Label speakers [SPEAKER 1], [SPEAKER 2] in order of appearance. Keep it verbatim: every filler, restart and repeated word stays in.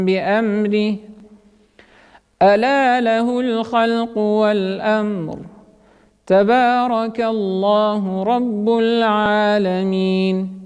[SPEAKER 1] بأمره ألا له الخلق والأمر تبارك الله رب العالمين.